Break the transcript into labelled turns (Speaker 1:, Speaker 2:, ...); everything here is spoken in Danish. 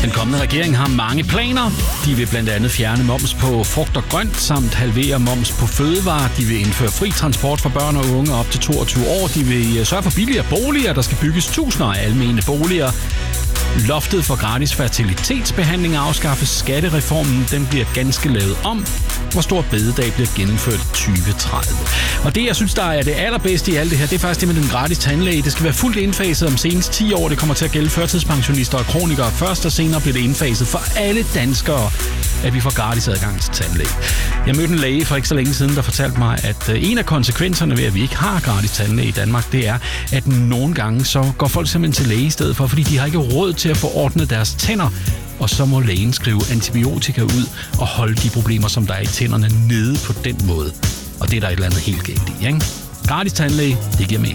Speaker 1: Den kommende regering har mange planer. De vil blandt andet fjerne moms på frugt og grønt, samt halvere moms på fødevarer. De vil indføre fri transport for børn og unge op til 22 år. De vil sørge for billigere boliger. Der skal bygges tusinder af almene boliger. Loftet for gratis fertilitetsbehandling afskaffes. Skattereformen, den bliver ganske lavet om. Hvor stor bededag bliver gennemført i 2030. Og det, jeg synes, der er det allerbedste i alt det her, det er faktisk det med den gratis tandlæge. Det skal være fuldt indfaset om senest 10 år. Det kommer til at gælde førtidspensionister og kronikere først, og senere bliver det indfaset for alle danskere, at vi får gratis adgang til tandlæge. Jeg mødte en læge for ikke så længe siden, der fortalte mig, at en af konsekvenserne ved, at vi ikke har gratis tandlæge i Danmark, det er, at nogle gange så går folk simpelthen til læge i stedet for, fordi de har ikke råd til at få ordnet deres tænder. Og så må lægen skrive antibiotika ud og holde de problemer, som der er i tænderne, nede på den måde. Og det er der et eller andet helt galt i, ikke? Gratis tandlæge, det giver mening.